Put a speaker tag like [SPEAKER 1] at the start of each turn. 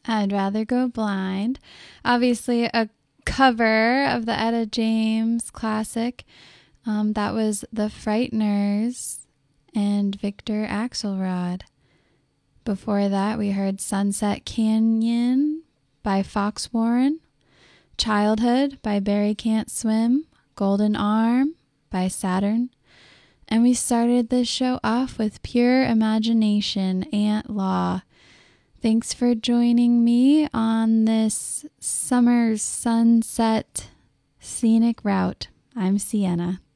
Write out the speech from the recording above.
[SPEAKER 1] I'd Rather Go Blind. Obviously a cover of the Etta James classic. That was The Frighteners and Victor Axelrod. Before that, we heard Sunset Canyon by Fox Warren, Childhood by Barry Can't Swim, Golden Arm by Saturn, and we started this show off with Pure Imagination, Ant Law. Thanks for joining me on this summer sunset scenic route. I'm Sienna.